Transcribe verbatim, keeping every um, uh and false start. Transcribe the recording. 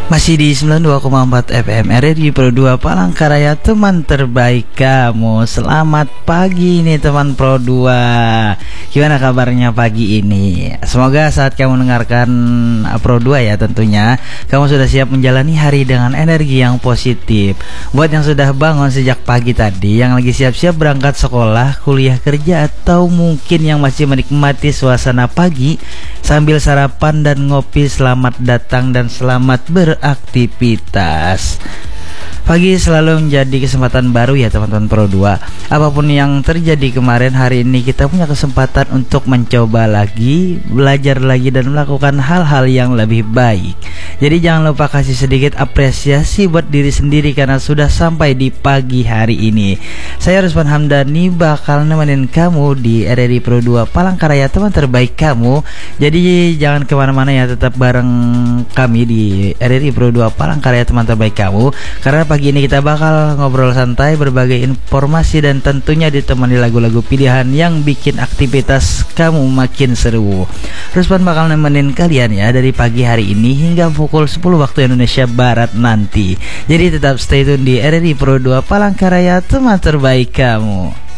Masih di sembilan puluh dua koma empat F M R R I Pro dua Palangkaraya, teman terbaik kamu. Selamat pagi nih teman Pro dua. Gimana kabarnya pagi ini? Semoga saat kamu mendengarkan Pro dua ya tentunya kamu sudah siap menjalani hari dengan energi yang positif. Buat yang sudah bangun sejak pagi tadi, yang lagi siap-siap berangkat sekolah, kuliah, kerja, atau mungkin yang masih menikmati suasana pagi sambil sarapan dan ngopi, selamat datang dan selamat beraktivitas. Pagi selalu menjadi kesempatan baru ya teman-teman Pro dua. Apapun yang terjadi kemarin, hari ini kita punya kesempatan untuk mencoba lagi, belajar lagi, dan melakukan hal-hal yang lebih baik. Jadi jangan lupa kasih sedikit apresiasi buat diri sendiri karena sudah sampai di pagi hari ini. Saya Rusman Hamdani bakal nemenin kamu di R R I Pro dua Palangkaraya, teman terbaik kamu. Jadi jangan kemana-mana ya, tetap bareng kami di R R I Pro dua Palangkaraya, teman terbaik kamu. Karena pagi ini kita bakal ngobrol santai, berbagai informasi, dan tentunya ditemani lagu-lagu pilihan yang bikin aktivitas kamu makin seru. Rusman bakal nemenin kalian ya dari pagi hari ini hingga pukul sepuluh waktu Indonesia Barat nanti. Jadi tetap stay tune di R R I Pro dua Palangkaraya, teman terbaik kamu.